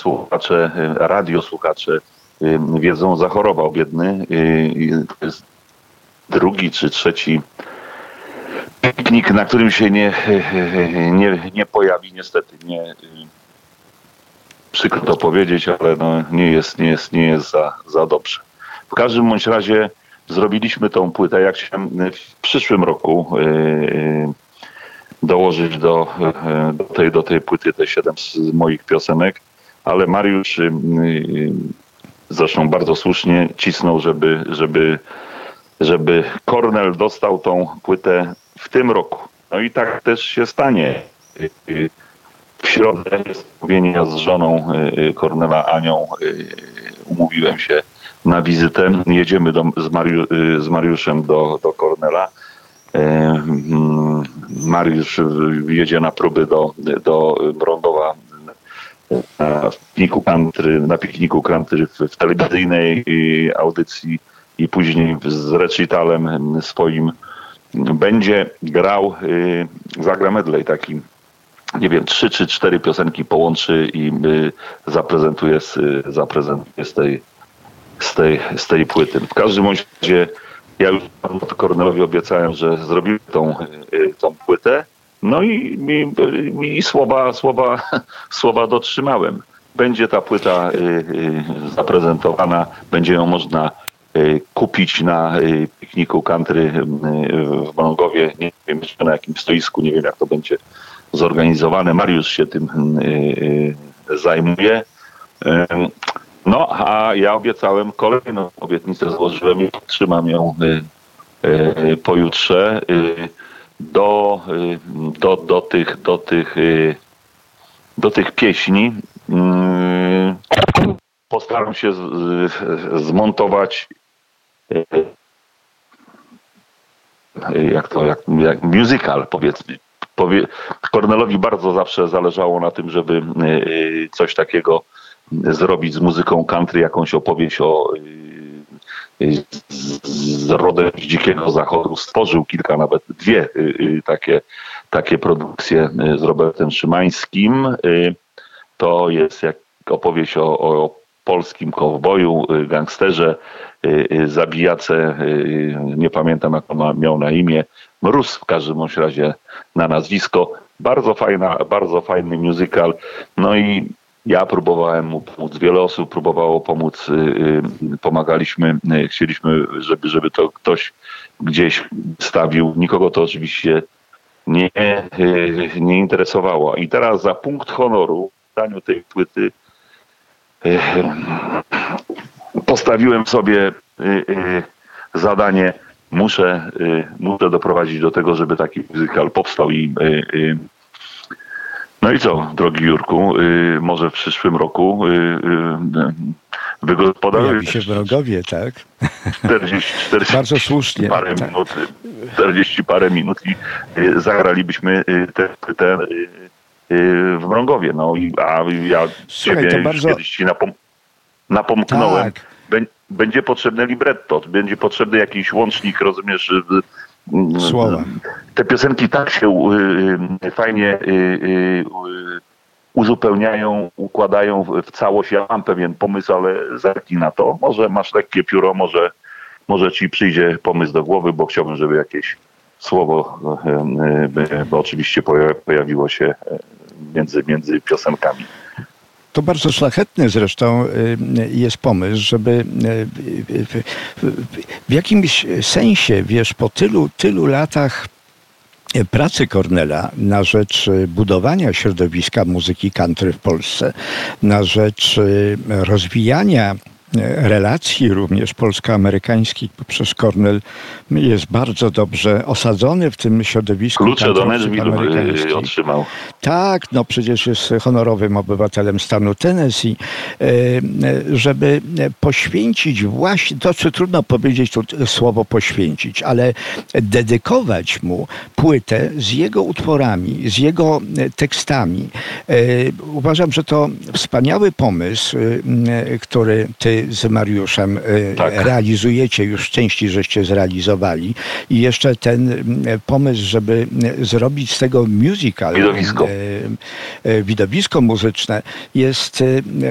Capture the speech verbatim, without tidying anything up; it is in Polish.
słuchacze, radiosłuchacze wiedzą, zachorował biedny. To jest drugi czy trzeci piknik, na którym się nie, nie, nie pojawi, niestety. Nie, przykro to powiedzieć, ale no nie jest, nie jest, nie jest za, za dobrze. W każdym bądź razie zrobiliśmy tą płytę. Jak się w przyszłym roku dołożyć do, do, tej, do tej płyty te siedem z moich piosenek, ale Mariusz zresztą bardzo słusznie cisnął, żeby, żeby, żeby Kornel dostał tą płytę w tym roku. No i tak też się stanie. W środę jest umówienia z żoną Kornela Anią. Umówiłem się na wizytę. Jedziemy do, z, Mariu, z Mariuszem do, do Kornela. Mariusz jedzie na próby do, do Mrągowa na pikniku country, na pikniku country w, w telewizyjnej audycji i później z recitalem swoim będzie grał, zagra medley taki, nie wiem, trzy czy cztery piosenki połączy i zaprezentuje z, zaprezentuje z tej, z tej, z tej płyty. W każdym razie ja już Kornelowi obiecałem, że zrobimy tą, tą płytę. No i, i, i słowa, słowa, słowa dotrzymałem. Będzie ta płyta y, y, zaprezentowana, będzie ją można y, kupić na y, pikniku country y, w Mrągowie. Nie wiem jeszcze na jakim stoisku, nie wiem jak to będzie zorganizowane. Mariusz się tym y, y, zajmuje. Y, no a ja obiecałem kolejną obietnicę, złożyłem i trzymam ją y, y, pojutrze. Y, Do, do, do, tych, do, tych, do tych pieśni postaram się z, zmontować jak to, jak, jak musical, powiedzmy. Powie, Kornelowi bardzo zawsze zależało na tym, żeby coś takiego zrobić z muzyką country, jakąś opowieść o z rodem z Dzikiego Zachodu. Stworzył kilka, nawet dwie takie, takie produkcje z Robertem Szymańskim. To jest jak opowieść o, o polskim kowboju, gangsterze, zabijace, nie pamiętam jak on miał na imię, Mróz w każdym bądź razie na nazwisko. Bardzo fajna, bardzo fajny musical. No i ja próbowałem mu pomóc, wiele osób próbowało pomóc, pomagaliśmy, chcieliśmy, żeby, żeby to ktoś gdzieś stawił. Nikogo to oczywiście nie, nie interesowało. I teraz za punkt honoru w daniu tej płyty postawiłem sobie zadanie, muszę, muszę doprowadzić do tego, żeby taki muzykal powstał i no i co, drogi Jurku, y, może w przyszłym roku y, y, wygospodarujesz... Pojawi się w Mrągowie, tak? czterdzieści, czterdzieści Bardzo słusznie. Parę tak. minut, czterdzieści parę minut i y, zagralibyśmy tę te, y, y, w Mrągowie. No i a ja Słuchaj, ciebie to bardzo... kiedyś ci napom napomknąłem. Tak. Będzie potrzebne libretto, będzie potrzebny jakiś łącznik, rozumiesz... Słowa. Te piosenki tak się y, fajnie y, y, uzupełniają, układają w, w całość. Ja mam pewien pomysł, ale zerknij na to. Może masz lekkie pióro, może, może ci przyjdzie pomysł do głowy, bo chciałbym, żeby jakieś słowo y, y, bo oczywiście pojawiło się między, między piosenkami. To bardzo szlachetny zresztą jest pomysł, żeby w jakimś sensie, wiesz, po tylu, tylu latach pracy Kornela na rzecz budowania środowiska muzyki country w Polsce, na rzecz rozwijania relacji również polsko-amerykańskich, poprzez Kornel jest bardzo dobrze osadzony w tym środowisku. Klucze do Nashville otrzymał. Tak, no przecież jest honorowym obywatelem stanu Tennessee, żeby poświęcić właśnie, to co trudno powiedzieć tu słowo poświęcić, ale dedykować mu płytę z jego utworami, z jego tekstami. Uważam, że to wspaniały pomysł, który ty z Mariuszem tak. realizujecie, już części żeście zrealizowali i jeszcze ten pomysł, żeby zrobić z tego musical, widowisko, widowisko muzyczne jest